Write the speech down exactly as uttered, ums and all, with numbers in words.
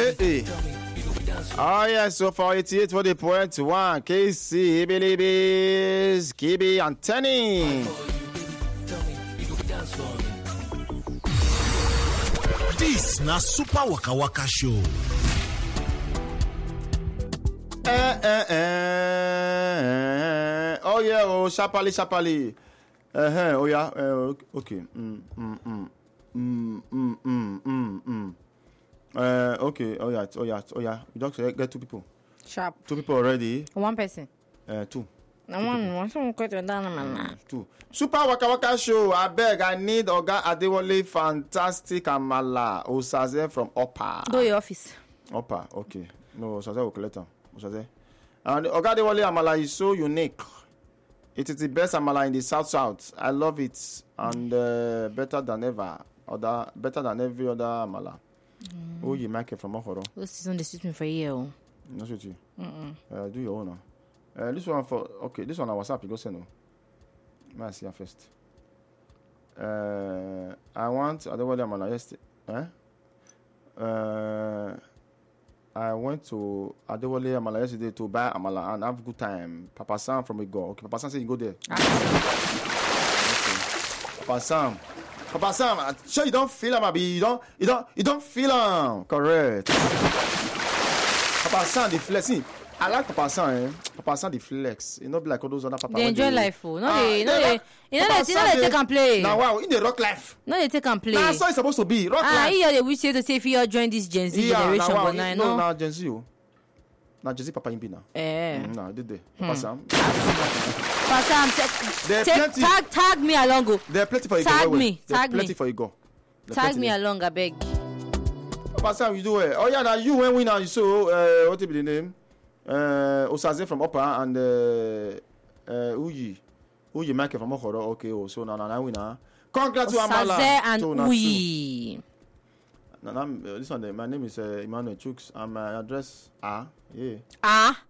Hey, hey. Oh, yeah, so for eighty-eight for the point one, K C, Ibilibis, Kibi, and Tenny. This na Super Waka Waka Show. Eh, eh, eh. Oh, yeah, oh, Shapali, Shapali. Uh-huh, oh, yeah, uh, okay. Mm, mm, mm. Mm, mm, mm, mm, mm. Uh, okay, oh, yeah, oh, yeah, oh, yeah. You don't get two people. Sharp. Two people already. One person. Uh, two. No one wants to cut it down, man. Two. Super Waka Waka Show. I beg, I need Oga Adewale Fantastic Amala Osaze from Upper. Go your office. Upper, okay. No, Osaze will collect them. Osaze. And Oga Adewale Amala is so unique. It is the best Amala in the South South. I love it. And uh, better than ever. Other, better than every other Amala. Mm. Oh, you make it from Okoro. This season they suit me for a year. That's what you. Mm-mm. Uh, do your own. Uh, this one for okay. This one on WhatsApp. You go send no. May I see her first. Uh, I want Adewale Amala yesterday. Eh? Uh, I went to Adewale Amala yesterday to buy Amala and have a good time. Papa Sam from Igor. Okay, Papa Sam said you go there. Okay. Papa Sam. Papa Sam, I'm sure you don't feel him, Abi. You don't, you don't, you don't feel him. Correct. Papa Sam, the flex. See, I like Papa Sam. Eh? Papa Sam, the flex. You know, be like all those other Papa. They enjoy life, oh. No, ah, they, no, they, you know, they, you know, they take and play. Now, wow, in the rock life. No, they take and play. Nah, so it's supposed to be rock ah, life. here they wish you to say if you join this Gen Z yeah, generation, now, wow, but now, no, no, now Gen Z, oh. Now Gen Z, Papa Imbi now. Eh. Mm, nah, did they? Papa Hmm. Sam. Papa Sam, There are take, plenty. tag, tag me along, go. There are plenty for you. Tag go. Wait, me, wait. There are tag plenty me. for you go. There Tag plenty me there. along, I beg. Papa Sam, you do it. Oh yeah, now you when we now you so uh, what will be the name? Uh, Osaze from Upper and uh, uh, Uyi, Uyi Mike from Okoro. Okay, oh so now now we now. Congrats to Amala. Osaze and So, now two. Uyi. Now, now, uh, this one, my name is uh, Emmanuel Chooks. And my address ah yeah. Ah.